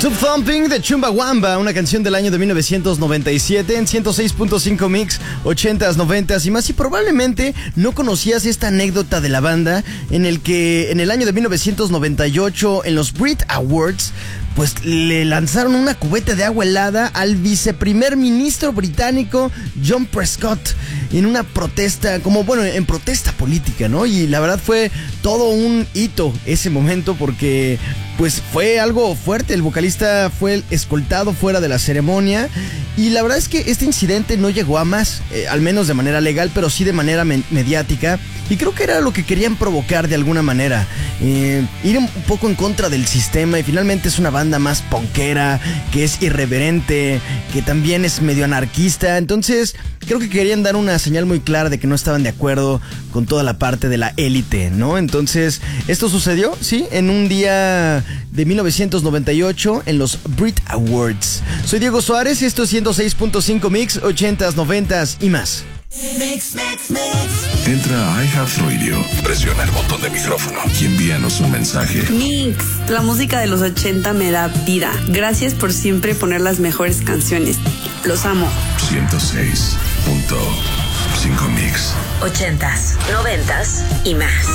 Tube Thumping de Chumbawamba, una canción del año de 1997 en 106.5 Mix, 80s, 90s y más. Y probablemente no conocías esta anécdota de la banda en el que en el año de 1998 en los Brit Awards pues le lanzaron una cubeta de agua helada al viceprimer ministro británico John Prescott en una protesta, en protesta política, ¿no? Y la verdad fue todo un hito ese momento porque pues fue algo fuerte. El vocalista fue escoltado fuera de la ceremonia y la verdad es que este incidente no llegó a más, al menos de manera legal, pero sí de manera mediática. Y creo que era lo que querían provocar de alguna manera, ir un poco en contra del sistema. Y finalmente es una banda más punkera, que es irreverente, que también es medio anarquista. Entonces creo que querían dar una señal muy clara de que no estaban de acuerdo con toda la parte de la élite, ¿no? Entonces esto sucedió, sí, en un día de 1998 en los Brit Awards. Soy Diego Suárez y esto es 106.5 Mix, 80s, 90s y más. Mix. Entra a iHeartRadio, presiona el botón de micrófono y envíanos un mensaje. Mix, la música de los 80 me da vida. Gracias por siempre poner las mejores canciones. Los amo. 106.5 Mix. 80s, 90s y más.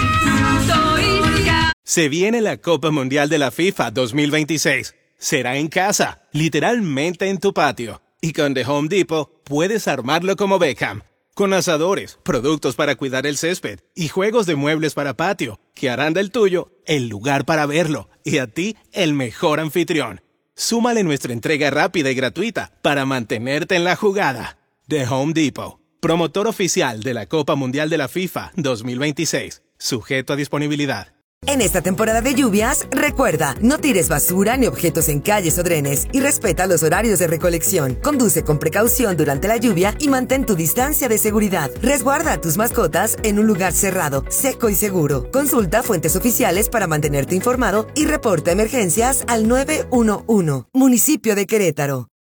Se viene la Copa Mundial de la FIFA 2026. Será en casa, literalmente en tu patio. Y con The Home Depot puedes armarlo como Beckham. Con asadores, productos para cuidar el césped y juegos de muebles para patio, que harán del tuyo el lugar para verlo y a ti el mejor anfitrión. Súmale nuestra entrega rápida y gratuita para mantenerte en la jugada. The Home Depot, promotor oficial de la Copa Mundial de la FIFA 2026. Sujeto a disponibilidad. En esta temporada de lluvias, recuerda, no tires basura ni objetos en calles o drenes y respeta los horarios de recolección. Conduce con precaución durante la lluvia y mantén tu distancia de seguridad. Resguarda a tus mascotas en un lugar cerrado, seco y seguro. Consulta fuentes oficiales para mantenerte informado y reporta emergencias al 911. Municipio de Querétaro.